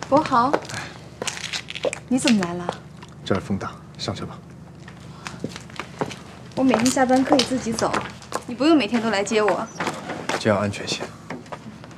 博豪，你怎么来了？ 这儿风大，上车吧。 我每天下班可以自己走，你不用每天都来接我。 这样安全些。